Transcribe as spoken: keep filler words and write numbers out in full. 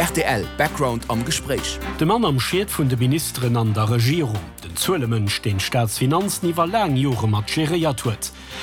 R T L Background am Gespräch. De Mann am Schied vun de Ministerin an der Regierung. Den Zuelemensch den Staatsfinanzniwer lang Jore mat geriert huet.